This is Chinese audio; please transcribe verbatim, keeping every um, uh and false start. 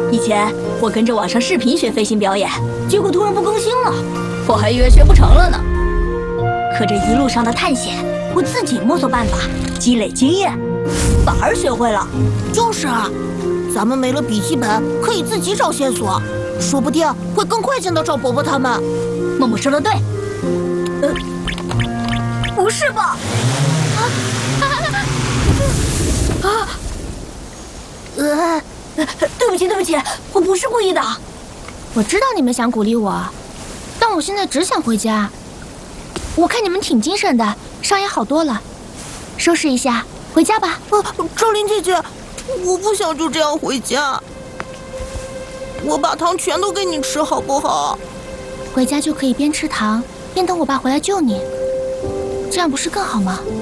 以前我跟着网上视频学飞行表演，结果突然不更新了，我还以为学不成了呢。可这一路上的探险，我自己摸索办法，积累经验，反而学会了。 就是啊，咱们没了笔记本，可以自己找线索，说不定会更快见到赵伯伯他们。 默默说的对。呃，不是吧？啊啊！呃，对不起，对不起，我不是故意的。 我知道你们想鼓励我，但我现在只想回家。我看你们挺精神的，伤也好多了，收拾一下，回家吧。 啊，赵琳姐姐，我不想就这样回家。我把糖全都给你吃，好不好？ 回家就可以边吃糖边等我爸回来救你，这样不是更好吗？